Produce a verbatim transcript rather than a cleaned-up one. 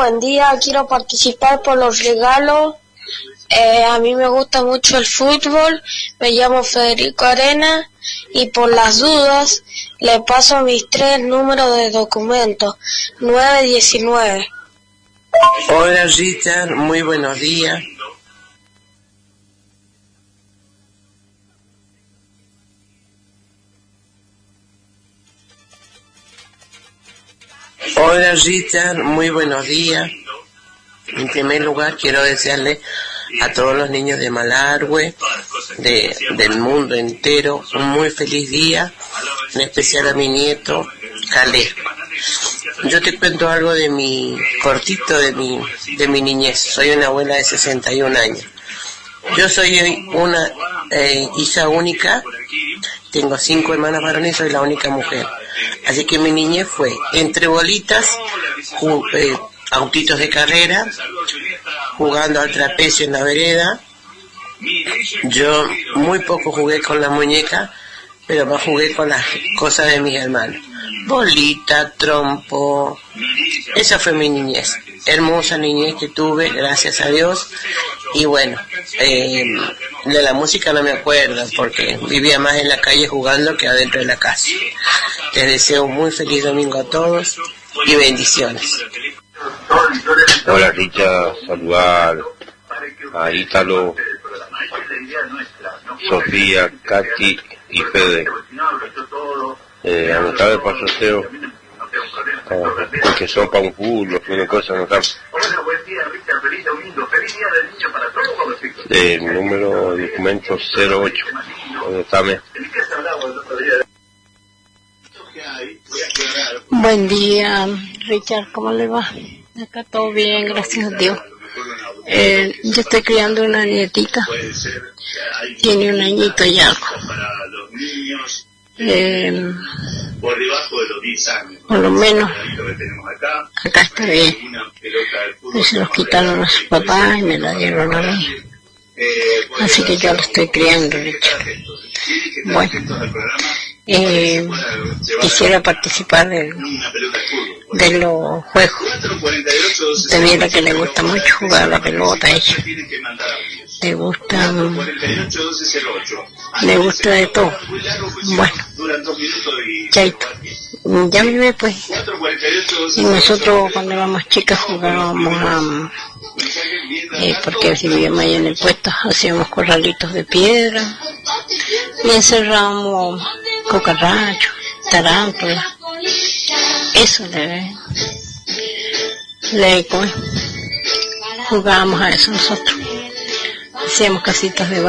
buen día, quiero participar por los regalos. Eh, a mí me gusta mucho el fútbol, me llamo Federico Arena y por las dudas le paso mis tres números de documento, nueve diecinueve. Hola Richard, muy buenos días. Hola Richard, muy buenos días. En primer lugar quiero desearle a todos los niños de Malargüe, de, del mundo entero, un muy feliz día, en especial a mi nieto, Calé. Yo te cuento algo de mi, cortito de mi, de mi niñez. Soy una abuela de sesenta y un años. Yo soy una eh, hija única, tengo cinco hermanas varones y soy la única mujer. Así que mi niñez fue entre bolitas, ju- eh, autitos de carrera, jugando al trapecio en la vereda. Yo muy poco jugué con la muñeca, pero más jugué con las cosas de mis hermanos. Bolita, trompo. Esa fue mi niñez. Hermosa niñez que tuve, gracias a Dios. Y bueno, eh, de la música no me acuerdo, porque vivía más en la calle jugando que adentro de la casa. Les deseo un muy feliz domingo a todos y bendiciones. Hola Richard, saludar a Ítalo, Sofía, Katy y Fede. Eh, anotar el pasoteo, uh, que sopa un culo, una cosa anotar. El número de documento cero ocho, anotame. Buen día, Richard, ¿cómo le va? Acá todo bien, gracias a Dios. Eh, yo estoy criando una nietita, tiene un añito y algo. Eh, por lo menos acá está bien. Se los quitaron a su papá y me la dieron a mí. Así que yo lo estoy criando, Richard. Bueno, eh, quisiera participar de, de los juegos. También la que le gusta mucho jugar a la pelota a ella. Le gusta, le gusta de todo. Bueno, chaito. Llámeme pues. Y nosotros cuando éramos chicas jugábamos a, eh, porque si vivíamos ahí en el puesto, hacíamos corralitos de piedra y encerrábamos cucarachos, tarántulas. Eso le, le jugábamos a eso nosotros. Hacíamos casitas de